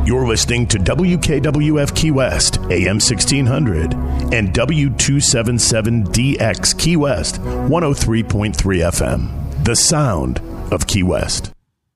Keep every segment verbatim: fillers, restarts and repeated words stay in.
You're listening to W K W F Key West, A M sixteen hundred, and W two seventy-seven D X Key West, one oh three point three F M. The sound of Key West.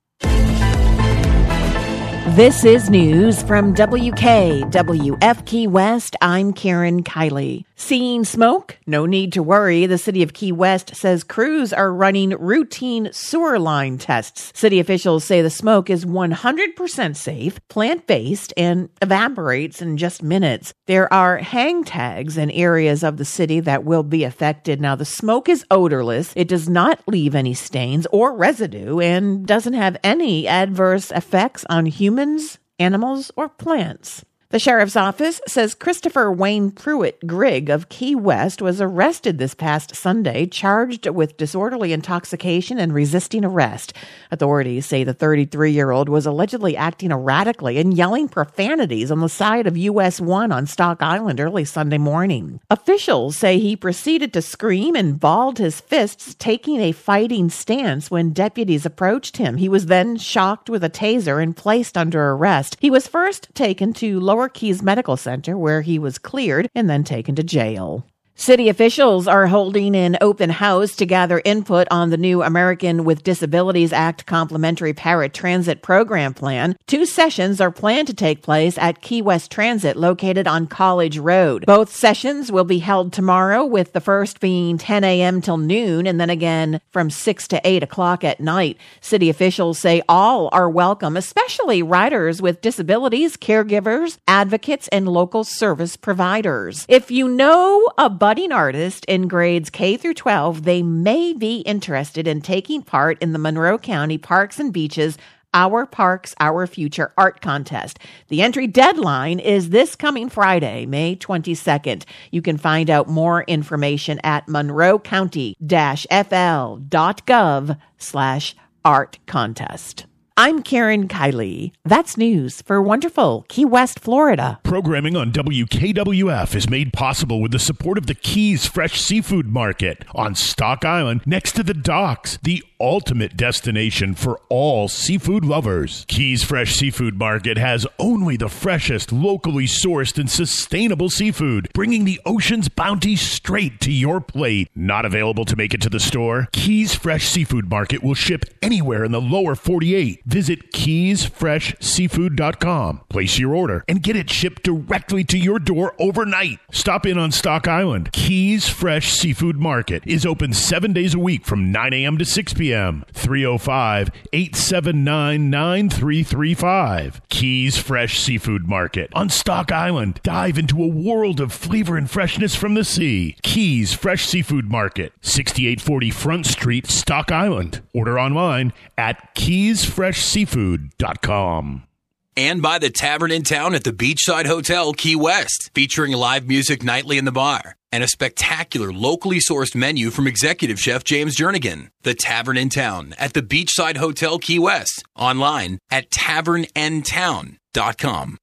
This is news from W K W F Key West. I'm Karen Kiley. Seeing smoke? No need to worry. The city of Key West says crews are running routine sewer line tests. City officials say the smoke is one hundred percent safe, plant-based, and evaporates in just minutes. There are hang tags in areas of the city that will be affected. Now, the smoke is odorless. It does not leave any stains or residue and doesn't have any adverse effects on humans, animals, or plants. The sheriff's office says Christopher Wayne Pruitt Grigg of Key West was arrested this past Sunday, charged with disorderly intoxication and resisting arrest. Authorities say the thirty-three-year-old was allegedly acting erratically and yelling profanities on the side of U S one on Stock Island early Sunday morning. Officials say he proceeded to scream and balled his fists, taking a fighting stance when deputies approached him. He was then shocked with a taser and placed under arrest. He was first taken to Lower Keys Medical Center, where he was cleared and then taken to jail. City officials are holding an open house to gather input on the new American with Disabilities Act Complimentary Paratransit Program Plan. Two sessions are planned to take place at Key West Transit, located on College Road. Both sessions will be held tomorrow, with the first being ten a.m. till noon, and then again from six to eight o'clock at night. City officials say all are welcome, especially riders with disabilities, caregivers, advocates, and local service providers. If you know a budding artist in grades K through twelve, they may be interested in taking part in the Monroe County Parks and Beaches Our Parks, Our Future art contest. The entry deadline is this coming Friday, May twenty-second. You can find out more information at monroe county dash f l dot gov slash art contest. I'm Karen Kiley. That's news for wonderful Key West, Florida. Programming on W K W F is made possible with the support of the Keys Fresh Seafood Market on Stock Island, next to the docks, the ultimate destination for all seafood lovers. Keys Fresh Seafood Market has only the freshest, locally sourced, and sustainable seafood, bringing the ocean's bounty straight to your plate. Not available to make it to the store? Keys Fresh Seafood Market will ship anywhere in the lower forty-eight. Visit keys fresh seafood dot com. Place your order and get it shipped directly to your door overnight. Stop in on Stock Island. Keys Fresh Seafood Market is open seven days a week from nine a.m. to six p.m. three oh five, eight seven nine, nine three three five. Keys Fresh Seafood Market on Stock Island. Dive into a world of flavor and freshness from the sea. Keys Fresh Seafood Market, sixty-eight forty Front Street, Stock Island. Order online at keys fresh seafood dot com. And by the Tavern in Town at the Beachside Hotel, Key West, featuring live music nightly in the bar and a spectacular locally sourced menu from executive chef James Jernigan. The Tavern in Town at the Beachside Hotel, Key West, online at tavern n town dot com.